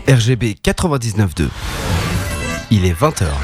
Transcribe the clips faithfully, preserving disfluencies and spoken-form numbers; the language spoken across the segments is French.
R G B quatre-vingt-dix-neuf point deux. Il est vingt heures.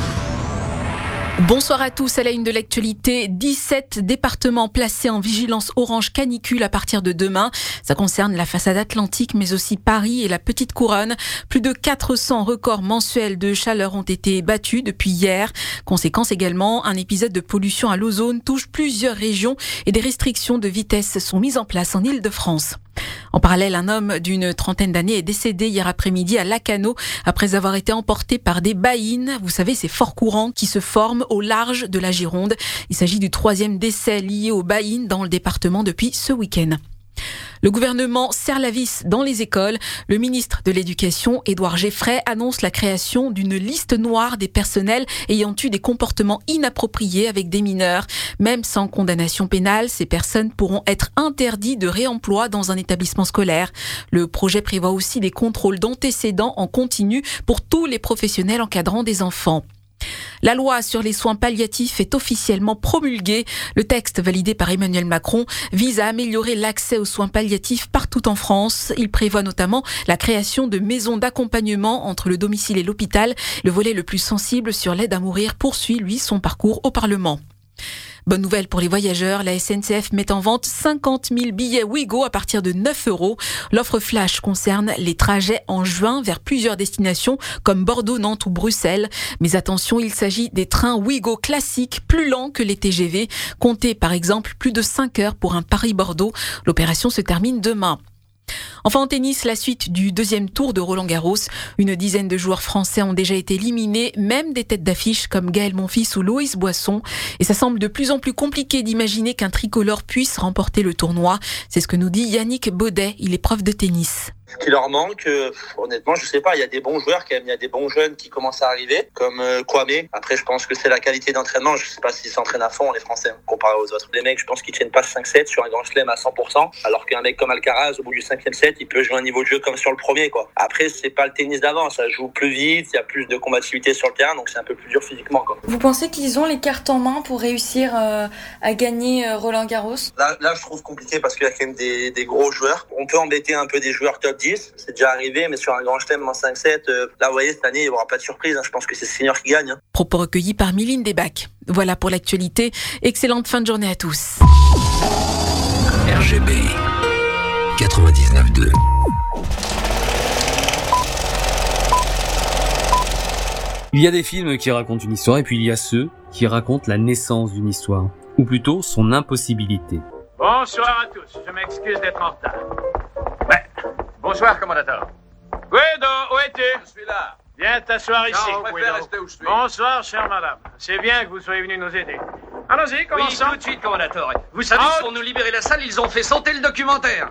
Bonsoir à tous, à la une de l'actualité, dix-sept départements placés en vigilance orange canicule à partir de demain. Ça concerne la façade atlantique mais aussi Paris et la Petite Couronne. Plus de quatre cents records mensuels de chaleur ont été battus depuis hier. Conséquence également, un épisode de pollution à l'ozone touche plusieurs régions et des restrictions de vitesse sont mises en place en Île-de-France. En parallèle, un homme d'une trentaine d'années est décédé hier après-midi à Lacanau après avoir été emporté par des baïnes. Vous savez, ces forts courants qui se forment au large de la Gironde. Il s'agit du troisième décès lié aux baïnes dans le département depuis ce week-end. Le gouvernement serre la vis dans les écoles. Le ministre de l'Éducation, Édouard Geffray, annonce la création d'une liste noire des personnels ayant eu des comportements inappropriés avec des mineurs. Même sans condamnation pénale, ces personnes pourront être interdites de réemploi dans un établissement scolaire. Le projet prévoit aussi des contrôles d'antécédents en continu pour tous les professionnels encadrant des enfants. La loi sur les soins palliatifs est officiellement promulguée. Le texte, validé par Emmanuel Macron, vise à améliorer l'accès aux soins palliatifs partout en France. Il prévoit notamment la création de maisons d'accompagnement entre le domicile et l'hôpital. Le volet le plus sensible sur l'aide à mourir poursuit, lui, son parcours au Parlement. Bonne nouvelle pour les voyageurs, la S N C F met en vente cinquante mille billets Ouigo à partir de neuf euros. L'offre flash concerne les trajets en juin vers plusieurs destinations comme Bordeaux, Nantes ou Bruxelles. Mais attention, il s'agit des trains Ouigo classiques plus lents que les T G V. Comptez par exemple plus de cinq heures pour un Paris-Bordeaux. L'opération se termine demain. Enfin en tennis, la suite du deuxième tour de Roland-Garros. Une dizaine de joueurs français ont déjà été éliminés, même des têtes d'affiche comme Gaël Monfils ou Loïs Boisson. Et ça semble de plus en plus compliqué d'imaginer qu'un tricolore puisse remporter le tournoi. C'est ce que nous dit Yannick Baudet, il est prof de tennis. Ce qui leur manque, euh, honnêtement, je sais pas. Il y a des bons joueurs quand même, il y a des bons jeunes qui commencent à arriver, comme euh, Kwame. Après, je pense que c'est la qualité d'entraînement. Je sais pas s'ils s'entraînent à fond, les Français, comparé aux autres. Les mecs, je pense qu'ils tiennent pas cinq sept sur un grand chelem à cent pour cent, alors qu'un mec comme Alcaraz, au bout du cinquième set, il peut jouer un niveau de jeu comme sur le premier, quoi. Après, c'est pas le tennis d'avant, ça joue plus vite, il y a plus de combativité sur le terrain, donc c'est un peu plus dur physiquement, quoi. Vous pensez qu'ils ont les cartes en main pour réussir euh, à gagner euh, Roland-Garros ? Là, là, je trouve compliqué parce qu'il y a quand même des, des gros joueurs. On peut embêter un peu des joueurs top dix, c'est déjà arrivé, mais sur un grand chelem en cinq sept, euh, là, vous voyez, cette année, il n'y aura pas de surprise. Hein. Je pense que c'est Senior qui gagne. Hein. Propos recueillis par Miline Desbacs. Voilà pour l'actualité. Excellente fin de journée à tous. R G B quatre-vingt-dix-neuf point deux. Il y a des films qui racontent une histoire et puis il y a ceux qui racontent la naissance d'une histoire, ou plutôt son impossibilité. Bonsoir à tous, je m'excuse d'être en retard. Ouais. Bonsoir, commandateur. Guido, où es-tu? Je suis là. Viens t'asseoir ici. Non, je préfère rester où je suis. Bonsoir, chère madame. C'est bien que vous soyez venu nous aider. Allons-y, commençons. Oui, tout de suite, commandateur. Vous savez, Out. pour nous libérer la salle, ils ont fait sauter le documentaire.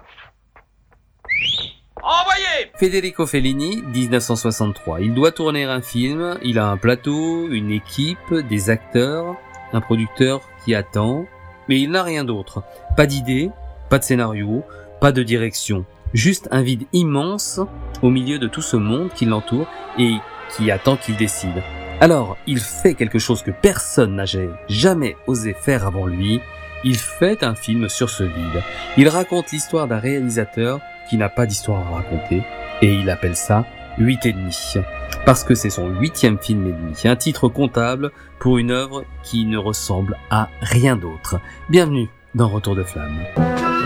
Envoyez! Federico Fellini, dix-neuf cent soixante-trois. Il doit tourner un film, il a un plateau, une équipe, des acteurs, un producteur qui attend, mais il n'a rien d'autre. Pas d'idée, pas de scénario, pas de direction. Juste un vide immense au milieu de tout ce monde qui l'entoure et qui attend qu'il décide. Alors, il fait quelque chose que personne n'a jamais osé faire avant lui. Il fait un film sur ce vide. Il raconte l'histoire d'un réalisateur qui n'a pas d'histoire à raconter et il appelle ça huit et demi. Parce que c'est son huitième film et demi. Un titre comptable pour une œuvre qui ne ressemble à rien d'autre. Bienvenue dans Retour de Flamme.